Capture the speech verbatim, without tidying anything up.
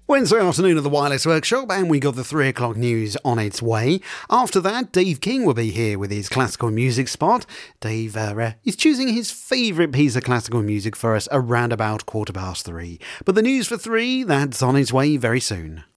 Wednesday afternoon at the Wireless Workshop, and we got the three o'clock news on its way. After that, Dave King will be here with his classical music spot. Dave uh, is choosing his favourite piece of classical music for us around about quarter past three. But the news for three, that's on its way very soon.